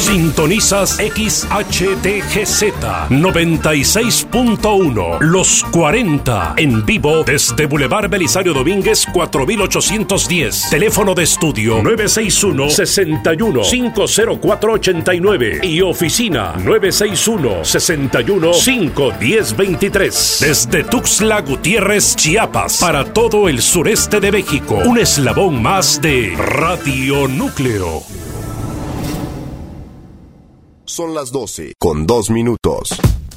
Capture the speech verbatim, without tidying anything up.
Sintonizas X H D G Z noventa y seis punto uno, Los cuarenta, en vivo desde Boulevard Belisario Domínguez cuatro mil ochocientos diez. Teléfono de estudio nueve seis uno, seis uno, cinco cero cuatro ocho nueve y oficina nueve seis uno, seis uno, cinco uno cero dos tres. Desde Tuxtla Gutiérrez, Chiapas, para todo el sureste de México, un eslabón más de Radio Núcleo. Son las doce con dos minutos.